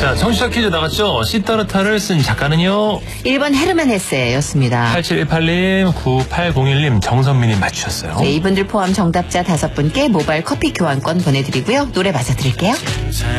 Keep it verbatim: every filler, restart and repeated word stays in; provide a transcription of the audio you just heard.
자, 청취자 퀴즈 나갔죠? 시타르타를 쓴 작가는요? 일 번 헤르만 헤세였습니다. 팔칠일팔 님, 구팔공일 님, 정선미님 맞추셨어요. 네, 이분들 포함 정답자 다섯 분께 모바일 커피 교환권 보내드리고요. 노래 맞아드릴게요.